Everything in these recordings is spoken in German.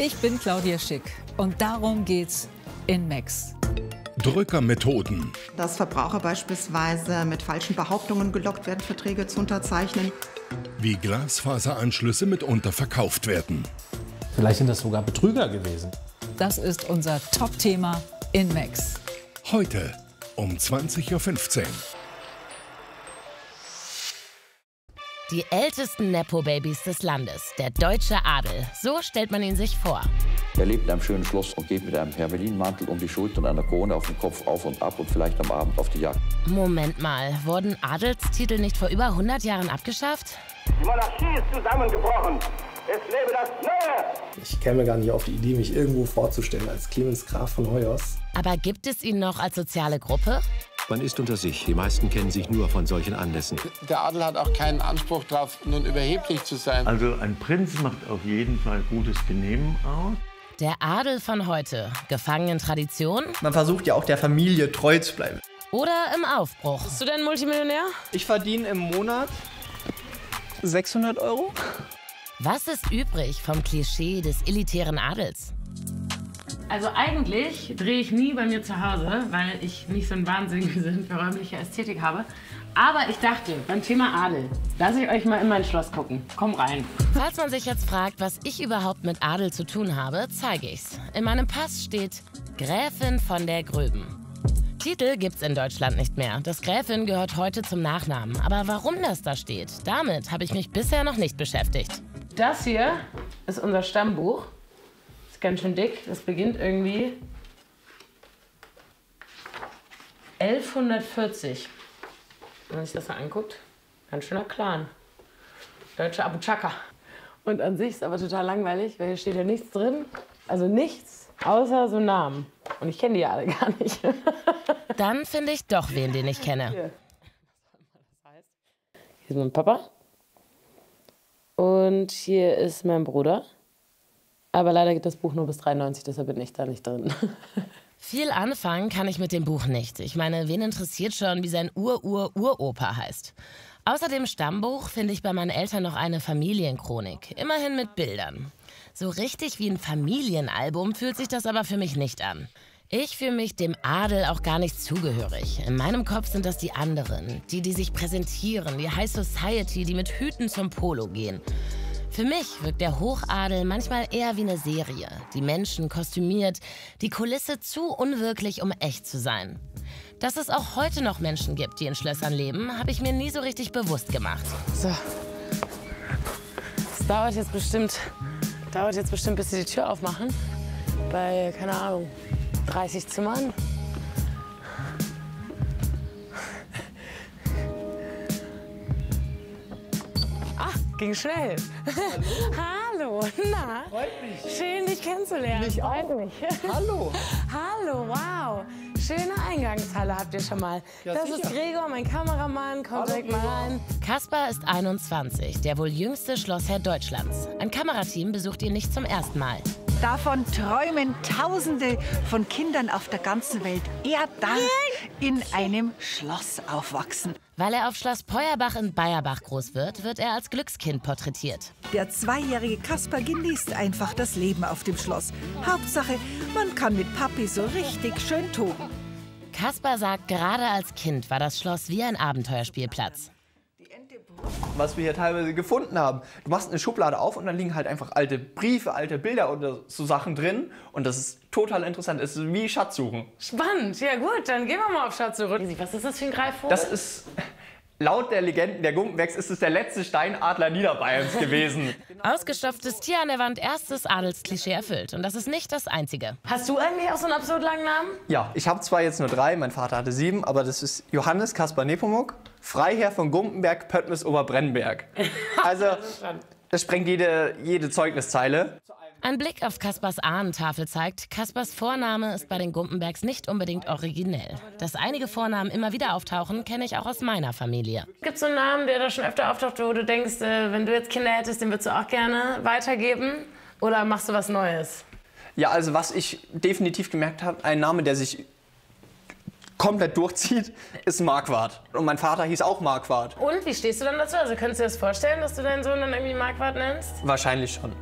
Ich bin Claudia Schick und darum geht's in Max. Drückermethoden. Dass Verbraucher beispielsweise mit falschen Behauptungen gelockt werden, Verträge zu unterzeichnen. Wie Glasfaseranschlüsse mitunter verkauft werden. Vielleicht sind das sogar Betrüger gewesen. Das ist unser Top-Thema in Max. Heute um 20:15 Uhr. Die ältesten Nepo-Babys des Landes, der deutsche Adel. So stellt man ihn sich vor. Er lebt in einem schönen Schloss und geht mit einem Hermelinmantel um die Schulter und einer Krone auf dem Kopf auf und ab und vielleicht am Abend auf die Jagd. Moment mal, wurden Adelstitel nicht vor über 100 Jahren abgeschafft? Die Monarchie ist zusammengebrochen. Es lebe das Neue! Ich käme gar nicht auf die Idee, mich irgendwo vorzustellen als Clemens Graf von Hoyos. Aber gibt es ihn noch als soziale Gruppe? Man ist unter sich. Die meisten kennen sich nur von solchen Anlässen. Der Adel hat auch keinen Anspruch darauf, nun überheblich zu sein. Also ein Prinz macht auf jeden Fall gutes Benehmen aus. Der Adel von heute, gefangen in Tradition? Man versucht ja auch der Familie treu zu bleiben. Oder im Aufbruch? Bist du denn Multimillionär? Ich verdiene im Monat 600 €. Was ist übrig vom Klischee des elitären Adels? Also eigentlich drehe ich nie bei mir zu Hause, weil ich nicht so einen wahnsinnigen Sinn für räumliche Ästhetik habe. Aber ich dachte, beim Thema Adel, lasse ich euch mal in mein Schloss gucken. Komm rein. Falls man sich jetzt fragt, was ich überhaupt mit Adel zu tun habe, zeige ich's. In meinem Pass steht Gräfin von der Gröben. Titel gibt's in Deutschland nicht mehr. Das Gräfin gehört heute zum Nachnamen. Aber warum das da steht, damit habe ich mich bisher noch nicht beschäftigt. Das hier ist unser Stammbuch. Ist ganz schön dick. Das beginnt irgendwie 1140. Wenn man sich das mal anguckt, ganz schöner Clan. Deutsche Abu Chaka. Und an sich ist aber total langweilig, weil hier steht ja nichts drin. Also nichts, außer so Namen. Und ich kenne die ja alle gar nicht. Dann finde ich doch wen, den ich kenne. Hier ist mein Papa. Und hier ist mein Bruder. Aber leider geht das Buch nur bis 93, deshalb bin ich da nicht drin. Viel anfangen kann ich mit dem Buch nicht. Ich meine, wen interessiert schon, wie sein Uropa heißt? Außer dem Stammbuch finde ich bei meinen Eltern noch eine Familienchronik. Immerhin mit Bildern. So richtig wie ein Familienalbum fühlt sich das aber für mich nicht an. Ich fühle mich dem Adel auch gar nicht zugehörig. In meinem Kopf sind das die anderen, die sich präsentieren, die High Society, die mit Hüten zum Polo gehen. Für mich wirkt der Hochadel manchmal eher wie eine Serie. Die Menschen kostümiert, die Kulisse zu unwirklich, um echt zu sein. Dass es auch heute noch Menschen gibt, die in Schlössern leben, habe ich mir nie so richtig bewusst gemacht. So. Es dauert jetzt bestimmt, bis sie die Tür aufmachen. Bei, keine Ahnung, 30 Zimmern. Ging schnell. Hallo. Na? Freut mich. Schön, dich kennenzulernen. Mich auch. Freut mich. Hallo. Hallo, wow. Schöne Eingangshalle habt ihr schon mal. Ja, das sicher. ist Gregor, mein Kameramann. Kommt direkt mal rein. Kaspar ist 21, der wohl jüngste Schlossherr Deutschlands. Ein Kamerateam besucht ihn nicht zum ersten Mal. Davon träumen Tausende von Kindern auf der ganzen Welt. Er darf in einem Schloss aufwachsen. Weil er auf Schloss Peuerbach in Bayerbach groß wird, wird er als Glückskind porträtiert. Der 2-jährige Kaspar genießt einfach das Leben auf dem Schloss. Hauptsache, man kann mit Papi so richtig schön toben. Kaspar sagt, gerade als Kind war das Schloss wie ein Abenteuerspielplatz. Was wir hier teilweise gefunden haben. Du machst eine Schublade auf und dann liegen halt einfach alte Briefe, alte Bilder oder so Sachen drin. Und das ist total interessant. Es ist wie Schatzsuchen. Spannend. Ja gut, dann gehen wir mal auf Schatzsuche. Was ist das für ein Greifvogel? Das ist, laut der Legenden der Gumpenbergs, ist es der letzte Steinadler Niederbayerns gewesen. Ausgestopftes Tier an der Wand, erstes Adelsklischee erfüllt. Und das ist nicht das einzige. Hast du eigentlich auch so einen absurd langen Namen? Ja, ich habe zwar jetzt nur 3, mein Vater hatte 7, aber das ist Johannes Kaspar Nepomuk, Freiherr von Gumpenberg, Pöttmes Oberbrennberg. Also, das sprengt jede Zeugniszeile. Ein Blick auf Kaspars Ahnentafel zeigt, Kaspars Vorname ist bei den Gumpenbergs nicht unbedingt originell. Dass einige Vornamen immer wieder auftauchen, kenne ich auch aus meiner Familie. Gibt es so einen Namen, der da schon öfter auftaucht, wo du denkst, wenn du jetzt Kinder hättest, den würdest du auch gerne weitergeben? Oder machst du was Neues? Ja, also was ich definitiv gemerkt habe, ein Name, der sich komplett durchzieht, ist Marquardt. Und mein Vater hieß auch Marquardt. Und wie stehst du dann dazu? Also könntest du dir das vorstellen, dass du deinen Sohn dann irgendwie Marquardt nennst? Wahrscheinlich schon.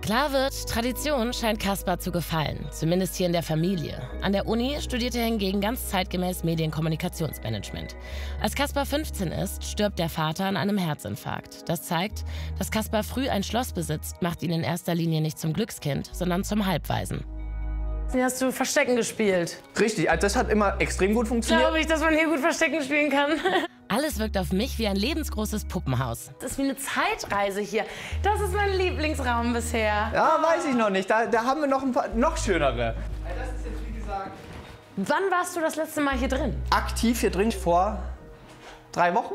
Klar wird, Tradition scheint Kaspar zu gefallen, zumindest hier in der Familie. An der Uni studiert er hingegen ganz zeitgemäß Medienkommunikationsmanagement. Als Kaspar 15 ist, stirbt der Vater an einem Herzinfarkt. Das zeigt, dass Kaspar früh ein Schloss besitzt, macht ihn in erster Linie nicht zum Glückskind, sondern zum Halbwaisen. Hier hast du Verstecken gespielt. Richtig, also das hat immer extrem gut funktioniert. Glaube ich, dass man hier gut Verstecken spielen kann. Alles wirkt auf mich wie ein lebensgroßes Puppenhaus. Das ist wie eine Zeitreise hier. Das ist mein Lieblingsraum bisher. Ja, weiß ich noch nicht. Da haben wir noch ein paar noch schönere. Das ist jetzt wie gesagt. Wann warst du das letzte Mal hier drin? Aktiv hier drin vor 3 Wochen.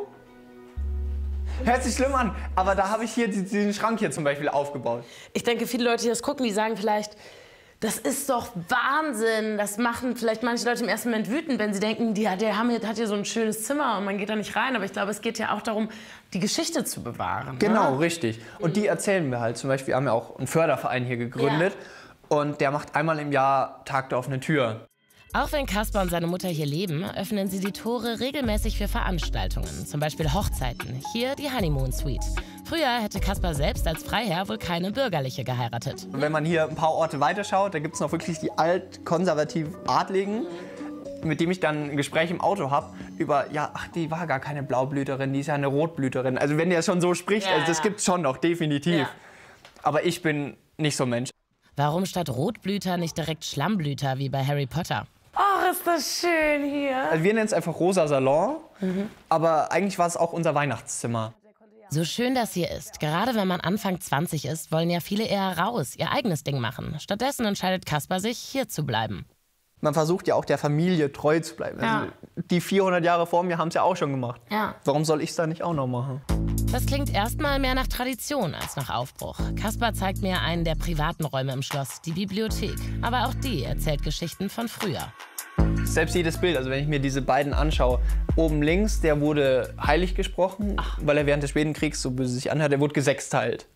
Hört sich schlimm an, aber da habe ich hier diesen Schrank hier zum Beispiel aufgebaut. Ich denke, viele Leute, die das gucken, die sagen vielleicht, das ist doch Wahnsinn. Das machen vielleicht manche Leute im ersten Moment wütend, wenn sie denken, der hat hier so ein schönes Zimmer und man geht da nicht rein. Aber ich glaube, es geht ja auch darum, die Geschichte zu bewahren. Genau, ne? richtig. Und die erzählen wir halt. Zum Beispiel wir haben ja auch einen Förderverein hier gegründet. Ja. Und der macht einmal im Jahr Tag der offenen Tür. Auch wenn Kaspar und seine Mutter hier leben, öffnen sie die Tore regelmäßig für Veranstaltungen. Zum Beispiel Hochzeiten. Hier die Honeymoon Suite. Früher hätte Kaspar selbst als Freiherr wohl keine bürgerliche geheiratet. Und wenn man hier ein paar Orte weiterschaut, da gibt es noch wirklich die alt-konservativ Adligen, mit dem ich dann ein Gespräch im Auto habe über, ja, ach, die war gar keine Blaublüterin, die ist ja eine Rotblüterin. Also wenn der schon so spricht, Ja, also das gibt's schon noch, definitiv. Ja. Aber ich bin nicht so ein Mensch. Warum statt Rotblüter nicht direkt Schlammblüter wie bei Harry Potter? Oh, ist das schön hier. Also wir nennen es einfach Rosa Salon, aber eigentlich war es auch unser Weihnachtszimmer. So schön das hier ist, gerade wenn man Anfang 20 ist, wollen ja viele eher raus, ihr eigenes Ding machen. Stattdessen entscheidet Kaspar sich, hier zu bleiben. Man versucht ja auch der Familie treu zu bleiben. Ja. Also die 400 Jahre vor mir haben es ja auch schon gemacht. Ja. Warum soll ich es da nicht auch noch machen? Das klingt erstmal mehr nach Tradition als nach Aufbruch. Kaspar zeigt mir einen der privaten Räume im Schloss, die Bibliothek. Aber auch die erzählt Geschichten von früher. Selbst jedes Bild, also wenn ich mir diese beiden anschaue, oben links, der wurde heilig gesprochen, weil er während des Schwedenkriegs, so böse sich anhört, der wurde gesexteilt.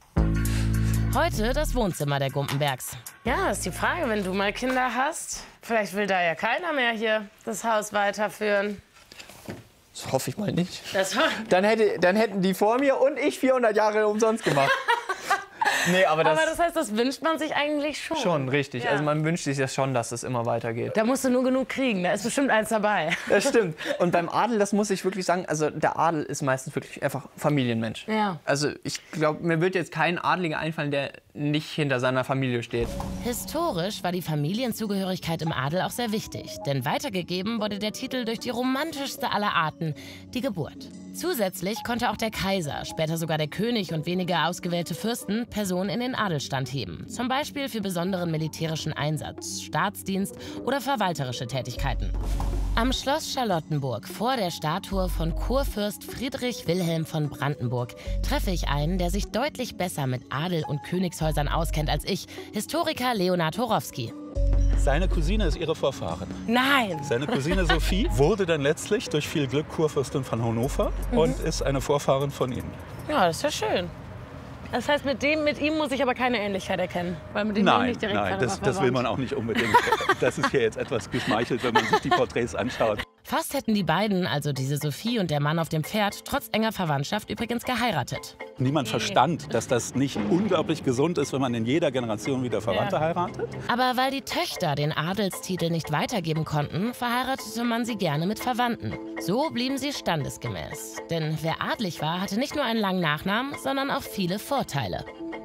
Heute das Wohnzimmer der Gumpenbergs. Ja, ist die Frage, wenn du mal Kinder hast. Vielleicht will da ja keiner mehr hier das Haus weiterführen. Das hoffe ich mal nicht. Das Dann hätten die vor mir und ich 400 Jahre umsonst gemacht. Nee, aber das heißt, das wünscht man sich eigentlich schon. Schon, richtig. Ja. Also man wünscht sich ja schon, dass es immer weitergeht. Da musst du nur genug kriegen, da ist bestimmt eins dabei. Das stimmt. Und beim Adel, das muss ich wirklich sagen, also der Adel ist meistens wirklich einfach Familienmensch. Ja. Also ich glaube, mir wird jetzt kein Adliger einfallen, der nicht hinter seiner Familie steht. Historisch war die Familienzugehörigkeit im Adel auch sehr wichtig, denn weitergegeben wurde der Titel durch die romantischste aller Arten, die Geburt. Zusätzlich konnte auch der Kaiser, später sogar der König und wenige ausgewählte Fürsten Personen in den Adelstand heben. Zum Beispiel für besonderen militärischen Einsatz, Staatsdienst oder verwalterische Tätigkeiten. Am Schloss Charlottenburg vor der Statue von Kurfürst Friedrich Wilhelm von Brandenburg treffe ich einen, der sich deutlich besser mit Adel und Königshäusern auskennt als ich, Historiker Leonhard Horowski. Seine Cousine ist ihre Vorfahrin. Nein! Seine Cousine Sophie wurde dann letztlich durch viel Glück Kurfürstin von Hannover und ist eine Vorfahrin von ihm. Ja, das ist ja schön. Das heißt, mit ihm muss ich aber keine Ähnlichkeit erkennen, weil mit dem bin ich nicht direkt Nein, das will man auch nicht unbedingt. Das ist hier jetzt etwas geschmeichelt, wenn man sich die Porträts anschaut. Fast hätten die beiden, also diese Sophie und der Mann auf dem Pferd, trotz enger Verwandtschaft übrigens geheiratet. Niemand verstand, dass das nicht unglaublich gesund ist, wenn man in jeder Generation wieder Verwandte heiratet. Aber weil die Töchter den Adelstitel nicht weitergeben konnten, verheiratete man sie gerne mit Verwandten. So blieben sie standesgemäß. Denn wer adlig war, hatte nicht nur einen langen Nachnamen, sondern auch viele Vorteile.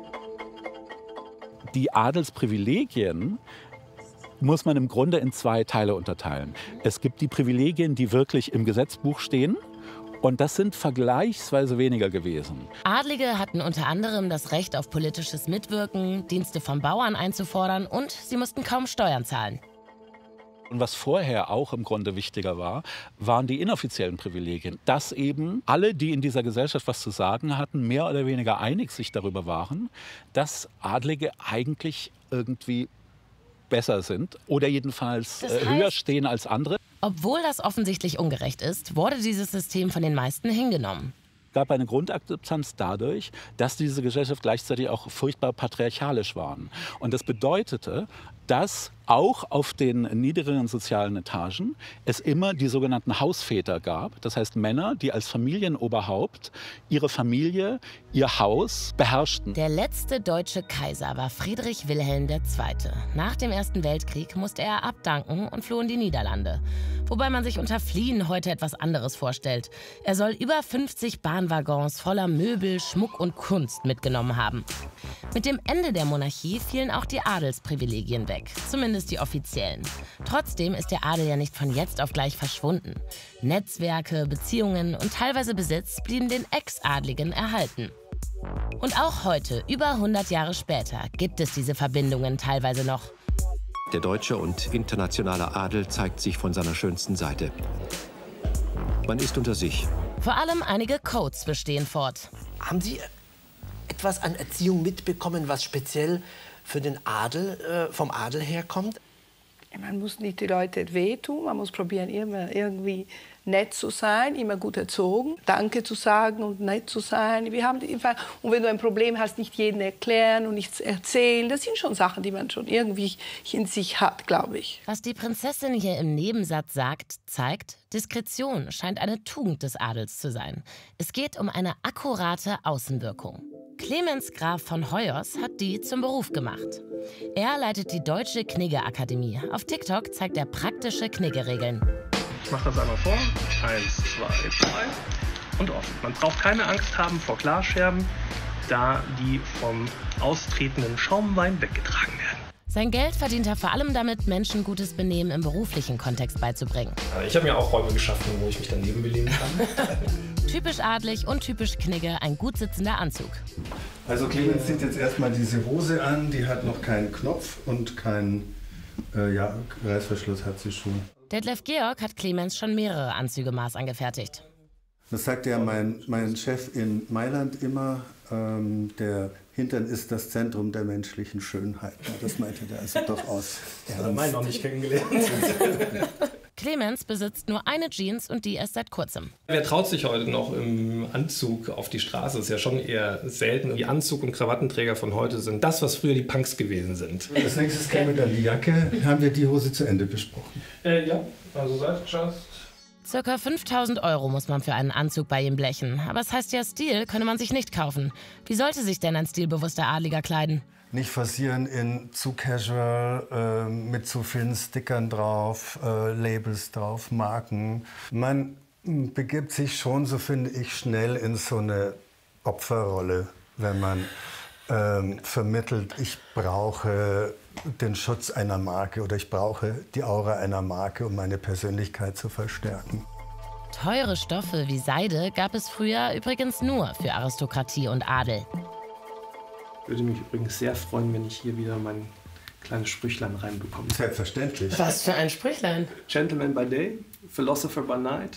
Die Adelsprivilegien muss man im Grunde in 2 Teile unterteilen. Es gibt die Privilegien, die wirklich im Gesetzbuch stehen. Und das sind vergleichsweise weniger gewesen. Adlige hatten unter anderem das Recht auf politisches Mitwirken, Dienste vom Bauern einzufordern und sie mussten kaum Steuern zahlen. Und was vorher auch im Grunde wichtiger war, waren die inoffiziellen Privilegien. Dass eben alle, die in dieser Gesellschaft was zu sagen hatten, mehr oder weniger einig sich darüber waren, dass Adlige eigentlich irgendwie besser sind oder jedenfalls höher stehen als andere. Obwohl das offensichtlich ungerecht ist, wurde dieses System von den meisten hingenommen. Es gab eine Grundakzeptanz dadurch, dass diese Gesellschaft gleichzeitig auch furchtbar patriarchalisch waren. Und das bedeutete, dass auch auf den niedrigeren sozialen Etagen es immer die sogenannten Hausväter gab. Das heißt Männer, die als Familienoberhaupt ihre Familie, ihr Haus beherrschten. Der letzte deutsche Kaiser war Friedrich Wilhelm II. Nach dem Ersten Weltkrieg musste er abdanken und floh in die Niederlande. Wobei man sich unter Fliehen heute etwas anderes vorstellt. Er soll über 50 Bahnwaggons voller Möbel, Schmuck und Kunst mitgenommen haben. Mit dem Ende der Monarchie fielen auch die Adelsprivilegien weg, zumindest die offiziellen. Trotzdem ist der Adel ja nicht von jetzt auf gleich verschwunden. Netzwerke, Beziehungen und teilweise Besitz blieben den Ex-Adligen erhalten. Und auch heute, über 100 Jahre später, gibt es diese Verbindungen teilweise noch. Der deutsche und internationale Adel zeigt sich von seiner schönsten Seite. Man ist unter sich. Vor allem einige Codes bestehen fort. Haben Sie etwas an Erziehung mitbekommen, was speziell für den Adel, vom Adel herkommt? Man muss nicht die Leute wehtun, man muss probieren, immer irgendwie nett zu sein, immer gut erzogen, Danke zu sagen und nett zu sein. Und wenn du ein Problem hast, nicht jedem erklären und nichts erzählen. Das sind schon Sachen, die man schon irgendwie in sich hat, glaube ich. Was die Prinzessin hier im Nebensatz sagt, zeigt, Diskretion scheint eine Tugend des Adels zu sein. Es geht um eine akkurate Außenwirkung. Clemens Graf von Hoyos hat die zum Beruf gemacht. Er leitet die Deutsche Knigge-Akademie. Auf TikTok zeigt er praktische Knigge-Regeln. Ich mache das einmal vor. 1, 2, 3 und offen. Man braucht keine Angst haben vor Glasscherben, da die vom austretenden Schaumwein weggetragen werden. Sein Geld verdient er vor allem damit, Menschen gutes Benehmen im beruflichen Kontext beizubringen. Ich habe mir auch Räume geschaffen, wo ich mich daneben benehmen kann. Typisch adlig und typisch Knigge, ein gut sitzender Anzug. Also Clemens zieht jetzt erstmal diese Hose an, die hat noch keinen Knopf und keinen Reißverschluss hat sie schon. Detlef Georg hat Clemens schon mehrere Anzüge maßangefertigt. Das sagt ja mein Chef in Mailand immer, der Hintern ist das Zentrum der menschlichen Schönheit. Das meinte der also durchaus ernst. Meinen noch nicht kennengelernt. Clemens besitzt nur eine Jeans und die erst seit kurzem. Wer traut sich heute noch im Anzug auf die Straße? Das ist ja schon eher selten. Die Anzug- und Krawattenträger von heute sind das, was früher die Punks gewesen sind. Als nächstes käme dann die Jacke. Haben wir die Hose zu Ende besprochen? Ja, also seit just. Circa 5.000 € muss man für einen Anzug bei ihm blechen. Aber es heißt ja, Stil könne man sich nicht kaufen. Wie sollte sich denn ein stilbewusster Adliger kleiden? Nicht forcieren in zu casual, mit zu vielen Stickern drauf, Labels drauf, Marken. Man begibt sich schon, so finde ich, schnell in so eine Opferrolle, wenn man vermittelt, ich brauche den Schutz einer Marke oder ich brauche die Aura einer Marke, um meine Persönlichkeit zu verstärken. Teure Stoffe wie Seide gab es früher übrigens nur für Aristokratie und Adel. Ich würde mich übrigens sehr freuen, wenn ich hier wieder mein kleines Sprüchlein reinbekomme. Selbstverständlich. Was für ein Sprüchlein? Gentleman by day, philosopher by night,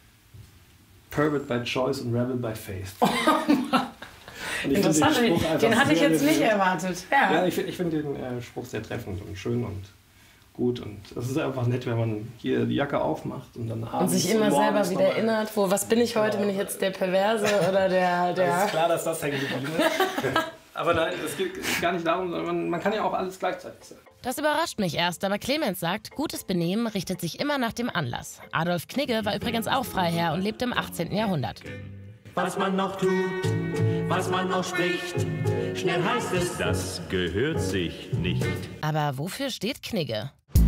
pervert by choice und rebel by faith. Interessant, den hatte ich jetzt nicht erwartet. Ja, ich finde den Spruch sehr treffend und schön und gut. Und es ist einfach nett, wenn man hier die Jacke aufmacht und dann abends. Und sich immer selber wieder erinnert, was bin ich heute? Bin ich jetzt der Perverse oder der... Es ist klar, dass das hängen geblieben ist. Aber nein, es geht gar nicht darum, sondern man kann ja auch alles gleichzeitig sein. Das überrascht mich erst, aber Clemens sagt, gutes Benehmen richtet sich immer nach dem Anlass. Adolf Knigge war übrigens auch Freiherr und lebte im 18. Jahrhundert. Was man noch tut, was man noch spricht, schnell heißt es, das gehört sich nicht. Aber wofür steht Knigge?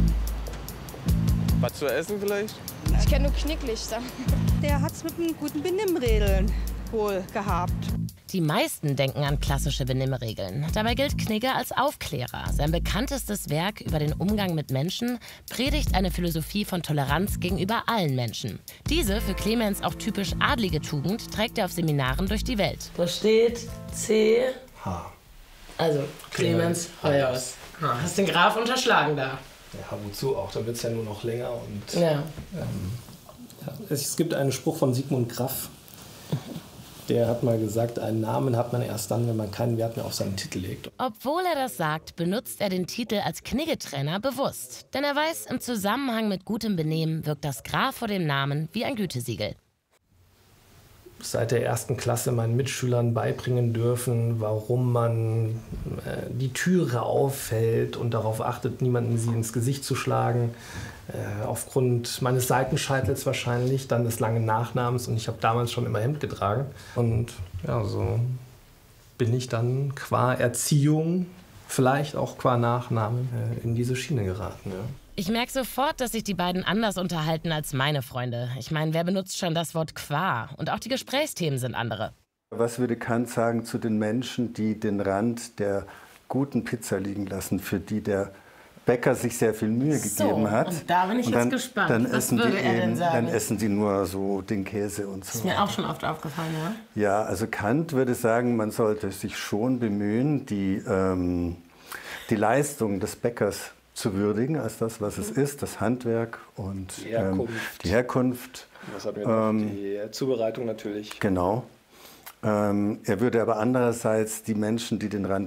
Was zu essen vielleicht? Ich kenne nur Knicklichter. Der hat's mit einem guten Benimmregeln wohl gehabt. Die meisten denken an klassische Benimmregeln. Dabei gilt Knigge als Aufklärer. Sein bekanntestes Werk über den Umgang mit Menschen predigt eine Philosophie von Toleranz gegenüber allen Menschen. Diese, für Clemens auch typisch adlige Tugend, trägt er auf Seminaren durch die Welt. Da steht C. H. Also Clemens Hoyos. Hast den Graf unterschlagen da. Ja, wozu auch? Da wird es ja nur noch länger. Und, ja. Es gibt einen Spruch von Sigmund Graff. Der hat mal gesagt, einen Namen hat man erst dann, wenn man keinen Wert mehr auf seinen Titel legt. Obwohl er das sagt, benutzt er den Titel als Kniggetrainer bewusst. Denn er weiß, im Zusammenhang mit gutem Benehmen wirkt das Graf vor dem Namen wie ein Gütesiegel. seit der 1. Klasse meinen Mitschülern beibringen dürfen, warum man die Türe aufhält und darauf achtet, niemanden sie ins Gesicht zu schlagen. Aufgrund meines Seitenscheitels wahrscheinlich, dann des langen Nachnamens, und ich habe damals schon immer Hemd getragen. Und ja, so bin ich dann qua Erziehung, vielleicht auch qua Nachname, in diese Schiene geraten. Ja. Ich merke sofort, dass sich die beiden anders unterhalten als meine Freunde. Ich meine, wer benutzt schon das Wort qua? Und auch die Gesprächsthemen sind andere. Was würde Kant sagen zu den Menschen, die den Rand der guten Pizza liegen lassen, für die der Bäcker sich sehr viel Mühe gegeben hat? Und da bin ich jetzt gespannt. Was würde er denn sagen? Dann essen die nur so den Käse und so. Das ist mir auch schon oft aufgefallen, ja. Ja, also Kant würde sagen, man sollte sich schon bemühen, die Leistung des Bäckers zu würdigen als das, was es ist, das Handwerk und die Herkunft. Was hatten wir noch? Die Zubereitung natürlich. Genau. Er würde aber andererseits die Menschen, die den Rand